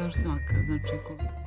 još znaka, znači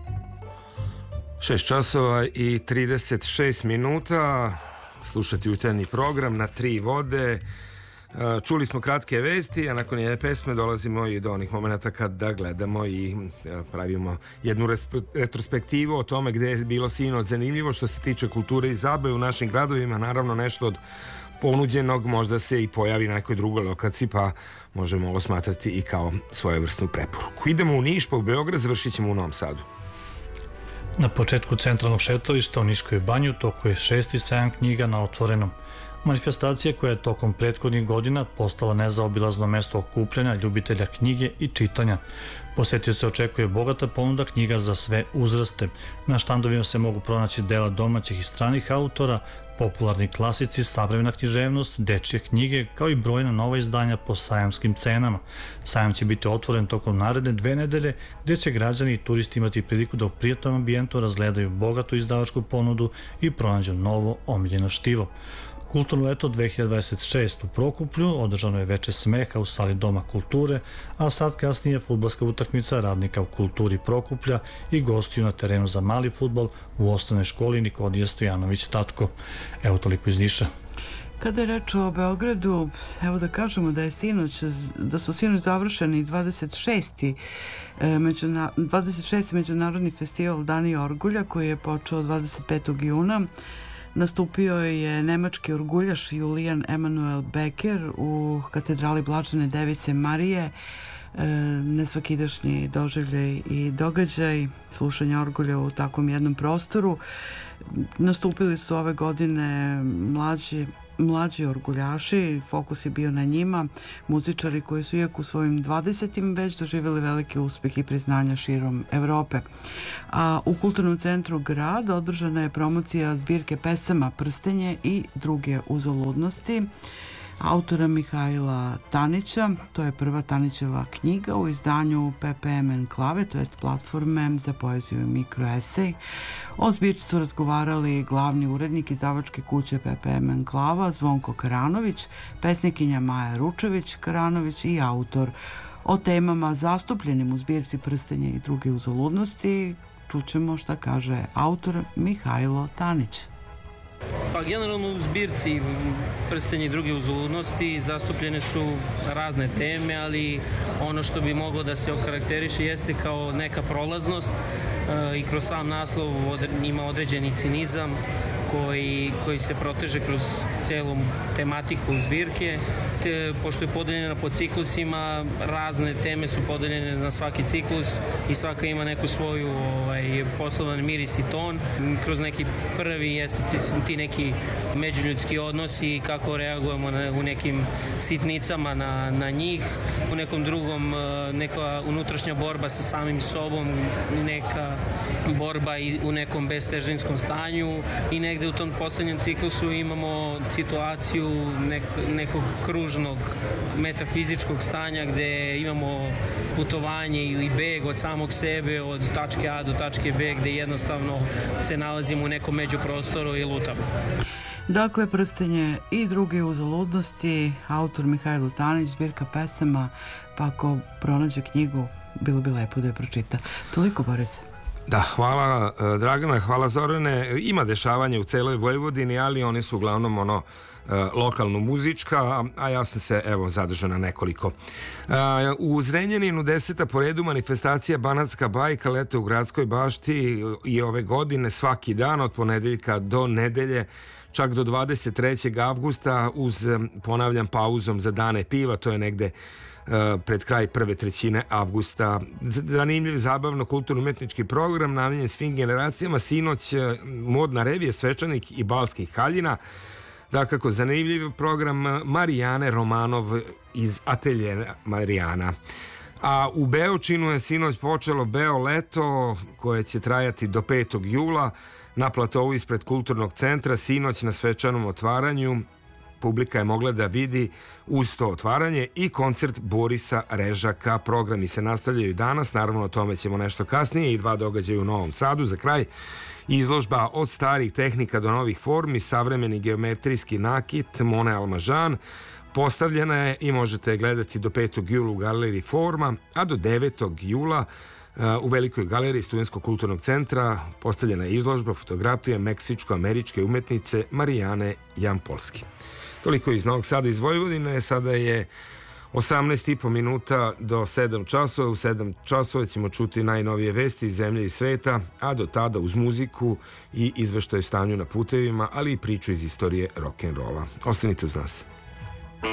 6 časova i 36 minuta, slušati jutarnji program na Tri vode. Čuli smo kratke vesti, a nakon jedne pesme dolazimo i do onih momenta kada gledamo i pravimo jednu retrospektivu o tome gde je bilo sinoć zanimljivo što se tiče kulture i zabave u našim gradovima. Naravno nešto od ponuđenog možda se i pojavi na nekoj drugoj lokaciji, pa možemo ovo smatrati i kao svojevrsnu preporuku. Idemo u Niš, pa u Beograd, završit ćemo u Novom Sadu. Na početku centralnog šetališta u Niškoj banji u toku je 6. sajam knjiga na otvorenom. Manifestacija koja je tokom prethodnih godina postala nezaobilazno mesto okupljanja ljubitelja knjige i čitanja. Posetioce očekuje bogata ponuda knjiga za sve uzraste. Na štandovima se mogu pronaći dela domaćih i stranih autora, popularni klasici, savremena književnost, dečje knjige, kao i brojna nova izdanja po sajamskim cenama. Sajam će biti otvoren tokom naredne 2 nedelje, gdje će građani i turisti imati priliku da u prijatnom ambijentu razgledaju bogatu izdavačku ponudu i pronađu novo omiljeno štivo. Kulturno leto 2026 u Prokuplju održano je veče smeha u sali Doma kulture, a sad kasnije fudbalska utakmica radnika u kulturi Prokuplja i gostiju na terenu za mali fudbal u osnovnoj školi Nikodije Stojanović Tatko. Evo toliko iz Niša. Kada je reč o Beogradu, evo da kažemo da su sinoć završeni 26. Međunarodni festival Dani Orgulja koji je počeo 25. juna. Nastupio je nemački orguljaš Julian Emanuel Becker u katedrali Blažene Device Marije. Nesvakidašnji doživljaj i događaj slušanja orgulja u takvom jednom prostoru. Nastupili su ove godine mlađi orguljaši, fokus je bio na njima, muzičari koji su iako u svojim 20. već doživjeli velike uspjehe i priznanja širom Evrope. A u Kulturnom centru grada održana je promocija zbirke pesama Prstenje i druge uzaludnosti autora Mihajla Tanića. To je prva Tanićeva knjiga u izdanju PPM Enklave, to jest platforme za poeziju i mikroesej. O zbirci su razgovarali glavni urednik izdavačke kuće PPM Enklava Zvonko Karanović, pesnikinja Maja Ručević Karanović i autor. O temama zastupljenim u zbirci Prstenje i druge uzaludnosti čućemo šta kaže autor Mihajlo Tanić. Pa generalno u zbirci Prstenje i druge uzaludnosti zastupljene su razne teme, ali ono što bi moglo da se okarakteriše jeste kao neka prolaznost i kroz sam naslov ima određeni cinizam koji se proteže kroz celu tematiku zbirke. Pošto je podeljena po ciklusima, razne teme su podeljene na svaki ciklus i svaka ima neku svoju poslovan miris i ton. Kroz neki prvi jeste ti neki međuljudski odnosi i kako reagujemo u nekim sitnicama na njih, u nekom drugom neka unutrašnja borba sa samim sobom, neka borba u nekom bestežinskom stanju i negde u tom poslednjem ciklusu imamo situaciju nekog kružnog metafizičkog stanja gde imamo putovanje i beg od samog sebe, od tačke A do tačke B, gde jednostavno se nalazimo u nekom međuprostoru i lutamo. Dakle, Prstenje i druge uzaludnosti, autor Mihajlo Tanić, zbirka pesama, pa ako pronađe knjigu, bilo bi lepo da je pročita. Toliko, Boris. Da, hvala Dragana, hvala Zorane. Ima dešavanje u celoj Vojvodini, ali one su uglavnom lokalno muzička, a ja sam se zadržao na nekoliko. U Zrenjaninu 10. po redu manifestacija Banatska bajka lete u Gradskoj bašti i ove godine svaki dan od ponedeljka do nedelje, čak do 23. avgusta uz, ponavljam, pauzom za dane piva, to je negde pred kraj prve trećine avgusta. Zanimljiv, zabavno, kulturno-umetnički program namenjen svim generacijama. Sinoć modna revija Svečanik i Balskih haljina. Dakako, zanimljiv program Marijane Romanov iz ateljera Marijana. A u Beočinu je sinoć počelo Beo leto koje će trajati do 5. jula na platovu ispred Kulturnog centra. Sinoć na svečanom otvaranju publika je mogla da vidi uz to otvaranje i koncert Borisa Režaka. Programi se nastavljaju danas, naravno o tome ćemo nešto kasnije, i 2 događaja u Novom Sadu. Za kraj izložba od starih tehnika do novih formi, savremeni geometrijski nakit Mone Almažan. Postavljena je i možete je gledati do 5. jula u Galeriji Forma, a do 9. jula U Velikoj galeriji Studentskog kulturnog centra postavljena je izložba fotografije meksičko-američke umetnice Marijane Jampolski. Toliko iz Novog Sada, iz Vojvodine. Sada je 18,5 minuta do 7 časova. U 7 časova ćemo čuti najnovije vesti iz zemlje i sveta, a do tada uz muziku i izveštaj o stanju na putevima, ali i priču iz istorije rock'n'rolla. Ostanite uz nas.